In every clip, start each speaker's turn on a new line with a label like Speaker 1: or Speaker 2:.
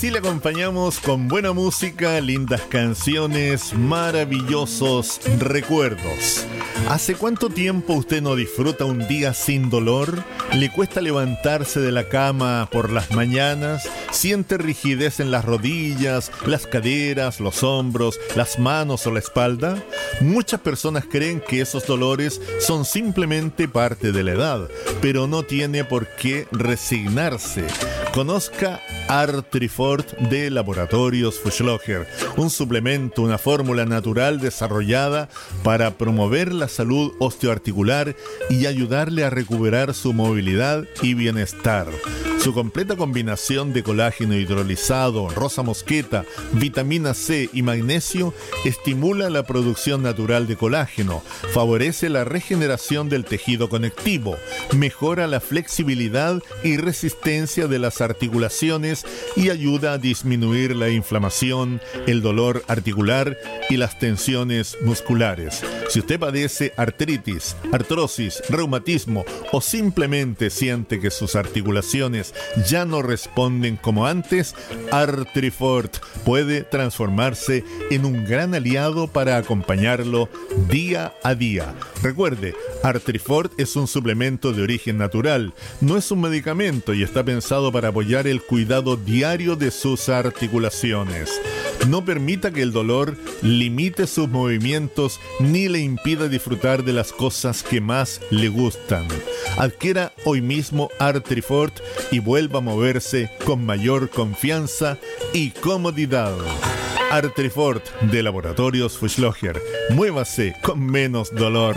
Speaker 1: así le acompañamos con buena música, lindas canciones, maravillosos recuerdos. ¿Hace cuánto tiempo usted no disfruta un día sin dolor? ¿Le cuesta levantarse de la cama por las mañanas? ¿Siente rigidez en las rodillas, las caderas, los hombros, las manos o la espalda? Muchas personas creen que esos dolores son simplemente parte de la edad, pero no tiene por qué resignarse. Conozca Artrifort de Laboratorios Fuchslocher, un suplemento, una fórmula natural desarrollada para promover la salud osteoarticular y ayudarle a recuperar su movilidad y bienestar. Su completa combinación de colágeno hidrolizado, rosa mosqueta, vitamina C y magnesio estimula la producción natural de colágeno, favorece la regeneración del tejido conectivo, mejora la flexibilidad y resistencia de las articulaciones y ayuda a disminuir la inflamación, el dolor articular y las tensiones musculares. Si usted padece artritis, artrosis, reumatismo o simplemente siente que sus articulaciones ya no responden como antes, Artrifort puede transformarse en un gran aliado para acompañarlo día a día. Recuerde, Artrifort es un suplemento de origen natural, no es un medicamento y está pensado para apoyar el cuidado diario de sus articulaciones. No permita que el dolor limite sus movimientos ni le impida disfrutar de las cosas que más le gustan. Adquiera hoy mismo Artrifort y vuelva a moverse con mayor confianza y comodidad. Artrifort de Laboratorios Fuchslocher. Muévase con menos dolor.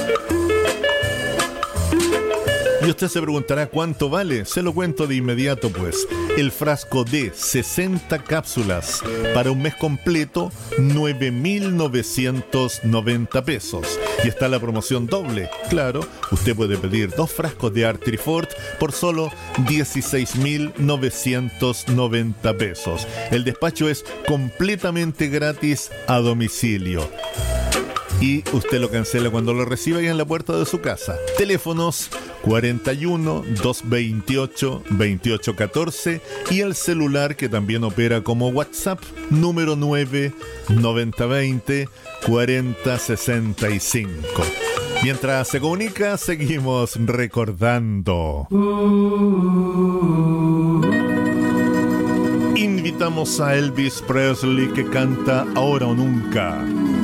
Speaker 1: Y usted se preguntará cuánto vale. Se lo cuento de inmediato pues. El frasco de 60 cápsulas para un mes completo, 9.990 pesos. Y está la promoción doble. Claro, usted puede pedir 2 frascos de Artrifort por solo 16.990 pesos. El despacho es completamente gratis a domicilio. Y usted lo cancela cuando lo reciba ahí en la puerta de su casa. Teléfonos 41 228 2814 y el celular que también opera como WhatsApp, número 9 9020 4065. Mientras se comunica, seguimos recordando. Invitamos a Elvis Presley que canta Ahora o Nunca.